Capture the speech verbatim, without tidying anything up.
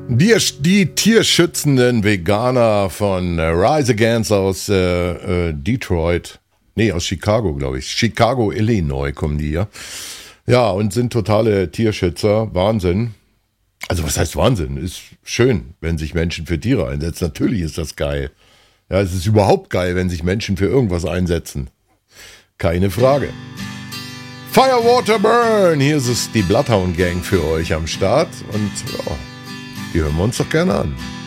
Die, die tierschützenden Veganer von Rise Against aus äh, äh, Detroit, nee, aus Chicago, glaube ich. Chicago, Illinois kommen die ja. Ja, und sind totale Tierschützer. Wahnsinn. Also was heißt Wahnsinn? Ist schön, wenn sich Menschen für Tiere einsetzen. Natürlich ist das geil. Ja, es ist überhaupt geil, wenn sich Menschen für irgendwas einsetzen. Keine Frage. Fire, Water, Burn! Hier ist es die Bloodhound Gang für euch am Start. Und ja, die hören wir uns doch gerne an.